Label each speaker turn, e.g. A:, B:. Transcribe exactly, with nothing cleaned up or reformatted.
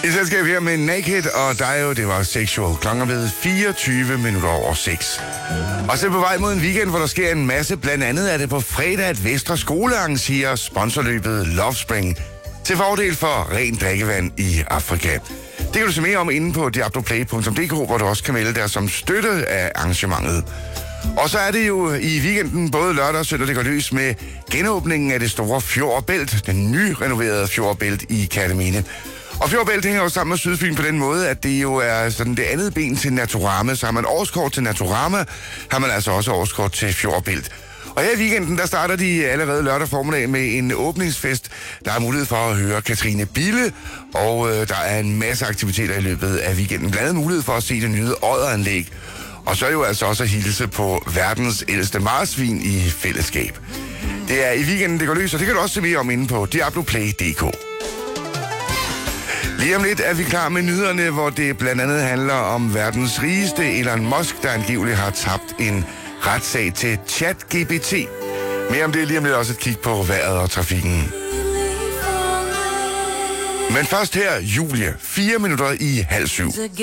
A: I selskab her med Naked og Dio, det var Sexual. Klokken ved fireogtyve minutter over seks. Og så på vej mod en weekend, hvor der sker en masse. Blandt andet er det på fredag, at Vestre Skole arrangerer sponsorløbet Love Spring til fordel for rent drikkevand i Afrika. Det kan du se mere om inde på diabloplay punktum d k, hvor du også kan melde dig som støtte af arrangementet. Og så er det jo i weekenden både lørdag og søndag, det går løs med genåbningen af det store Fjordbælt, den nyrenoverede Fjordbælt i Kerteminde. Og Fjordbælt hænger jo sammen med Sydfyn på den måde, at det jo er sådan det andet ben til Naturama. Så har man årskort til Naturama, har man altså også årskort til Fjordbælt. Og her i weekenden, der starter de allerede lørdag formiddag med en åbningsfest. Der er mulighed for at høre Katrine Bille, og øh, der er en masse aktiviteter i løbet af weekenden. Blandt andet mulighed for at se det nye odderanlæg. Og så er jo altså også at hilse på verdens ældste marsvin i fællesskab. Det er i weekenden, det går løs, og det kan du også se mere om inde på diabloplay punktum d k. Lige om lidt er vi klar med nyhederne, hvor det blandt andet handler om verdens rigeste Elon Musk, der angiveligt har tabt en retssag til ChatGPT. Mere om det lige om lidt, også et kig på vejret og trafikken. Men først her, Julie, fire minutter i halv syv.